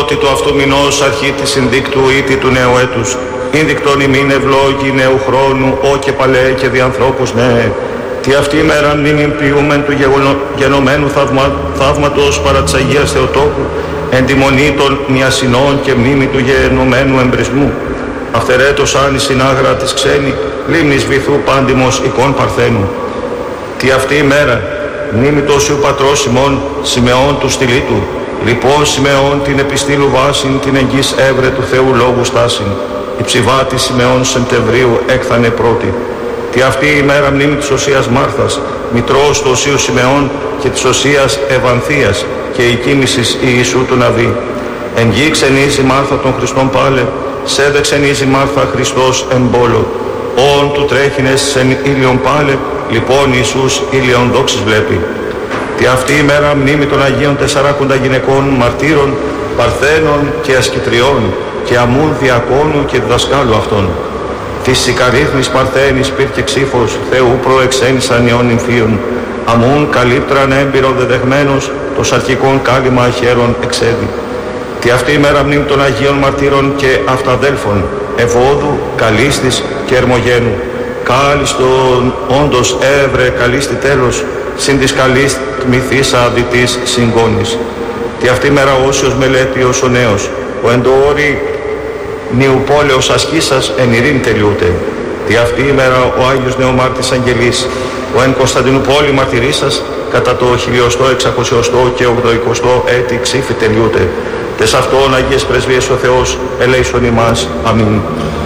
Πρώτη του αυτού μηνός αρχή της συνδίκτου ήτη του νέου έτους. Ήνδικτον ημίν ευλόγη νέου χρόνου, ό και παλέ και διανθρώπους νέε. Τι αυτή η μέρα μνήμην ποιούμεν του γενομένου θαύματος παρά της Αγίας Θεοτόκου, εν τη μονή των νιασινών και μνήμη του γενομένου εμπρισμού. Αυθερέτως αν η συνάγρα της ξένη, λίμνης βυθού πάντιμος εικόν Παρθένου. Τι αυτή η μέρα μνήμη τόσιου πατρός ημών Σιμεών του στυλίτου, λοιπόν Σιμεών την επιστήλου βάσιν, την εγγύς έβρε του Θεού λόγου στάσιν. Η ψηβάτη Σιμεών Σεπτεμβρίου έκθανε πρώτη. Τι αυτή η μέρα μνήμη της Οσίας Μάρθας, μητρός του Οσίου Σιμεών και της Οσίας Ευανθίας και η κοίμησης Ιησού του Ναβί. Εν γη ξενίζει Μάρθα των Χριστών πάλε, σέδε ξενίζει Μάρθα Χριστός εμπόλο. Όν του τρέχινες εν ήλιον πάλε, λοιπόν Ιησούς ήλιον δόξης βλέπει. Τι αυτή η μέρα μνήμη των Αγίων Τεσσαράκοντα γυναικών μαρτύρων, Παρθένων και Ασκητριών και αμούν διακόνου και διδασκάλου αυτών. Της Σικαρίθμης Παρθένης πήρκε ξύφος, Θεού προεξένησαν ιών νυμφίων, αμούν καλύπτραν έμπειρον δεδεχμένος, το σαρκικών κάλυμα αχαίρων εξέδει. Τι αυτή η μέρα μνήμη των Αγίων Μαρτύρων και Αυταδέλφων, Ευώδου, Καλίστης και Ερμογένου. Κάλιστον όντως έβρε καλίστη τέλος, συν της καλής τμηθήσα διτής συγκόνης. Τι αυτή η μέρα όσιος μελέτιος ο νέος, ο εντοόρη νιουπόλεως ασκήσας εν ειρήνη τελειούται. Τι αυτή η μέρα ο Άγιος Νεομάρτης Αγγελής, ο εν Κωνσταντινούπολη μαρτυρήσας, κατά το 1600 και 80 έτη ξύφη τελειούται. Τες αυτόν Αγίες Πρεσβείες ο Θεός ελέησον ημάς. Αμήν.